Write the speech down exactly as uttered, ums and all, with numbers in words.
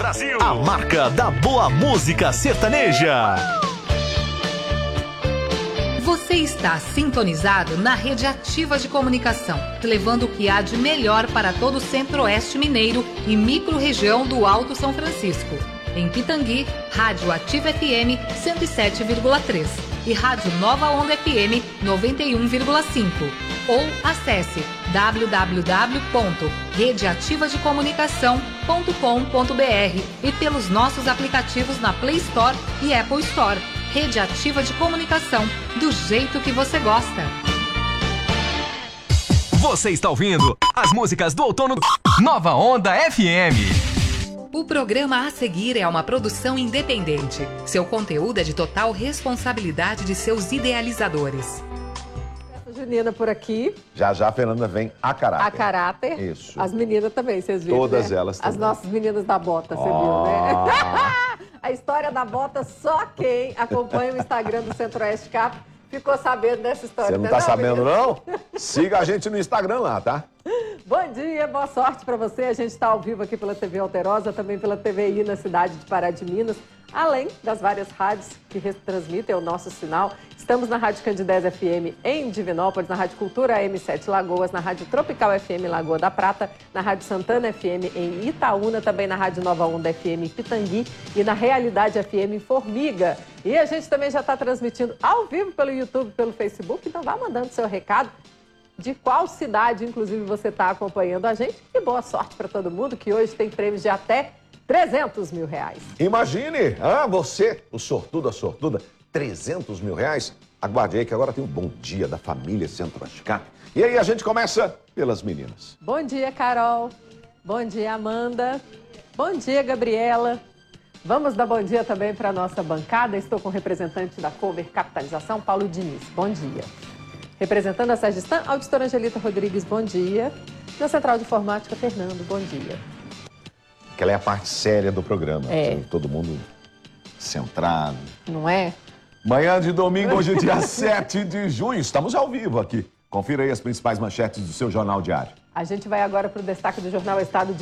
Brasil. A marca da boa música sertaneja. Você está sintonizado na Rede Ativa de Comunicação, levando o que há de melhor para todo o Centro-Oeste Mineiro e micro-região do Alto São Francisco. Em Pitangui, Rádio Ativa F M cento e sete vírgula três e Rádio Nova Onda F M noventa e um vírgula cinco. Ou acesse w w w ponto rede ativa de comunicação ponto com ponto b r e pelos nossos aplicativos na Play Store e Apple Store. Rede Ativa de Comunicação, do jeito que você gosta. Você está ouvindo as músicas do outono Nova Onda F M. O programa a seguir é uma produção independente. Seu conteúdo é de total responsabilidade de seus idealizadores. Junina por aqui. Já já a Fernanda vem a caráter. A caráter. Isso. As meninas também, vocês viram, Todas né? elas também. As nossas meninas da bota, você Oh. viu, né? A história da bota, só quem acompanha o Instagram do Centro-Oeste Cap ficou sabendo dessa história. Você não né, tá não, sabendo, menina? não? Siga a gente no Instagram lá, tá? Bom dia, boa sorte para você. A gente está ao vivo aqui pela T V Alterosa, também pela T V I na cidade de Pará de Minas, além das várias rádios que retransmitem o nosso sinal. Estamos na Rádio Candidez F M em Divinópolis, na Rádio Cultura M sete Lagoas, na Rádio Tropical F M Lagoa da Prata, na Rádio Santana F M em Itaúna, também na Rádio Nova Onda F M em Pitangui e na Realidade F M em Formiga. E a gente também já está transmitindo ao vivo pelo YouTube, pelo Facebook, então vá mandando seu recado. De qual cidade, inclusive, você está acompanhando a gente. E boa sorte para todo mundo, que hoje tem prêmios de até trezentos mil reais. Imagine, ah, você, o sortudo, a sortuda, trezentos mil reais. Aguarde aí que agora tem um bom dia da família Centro-Oeste Cap. E aí a gente começa pelas meninas. Bom dia, Carol. Bom dia, Amanda. Bom dia, Gabriela. Vamos dar bom dia também para a nossa bancada. Estou com o representante da Cover Capitalização, Paulo Diniz. Bom dia. Representando a Sergistan, auditora Angelita Rodrigues, bom dia. Na Central de Informática, Fernando, bom dia. Que ela é a parte séria do programa. É. Todo mundo centrado. Não é? Manhã de domingo, hoje dia sete de junho. Estamos ao vivo aqui. Confira aí as principais manchetes do seu Jornal Diário. A gente vai agora para o destaque do Jornal Estado de